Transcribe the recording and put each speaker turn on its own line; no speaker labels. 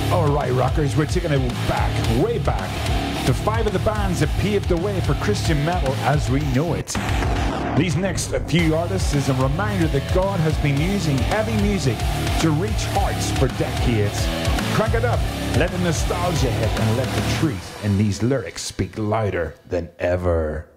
Alright, rockers, we're taking it back, way back, to 5 of the bands that paved the way for Christian metal as we know it. These next few artists is a reminder that God has been using heavy music to reach hearts for decades. Crank it up, let the nostalgia hit, and let the truth in these lyrics speak louder than ever.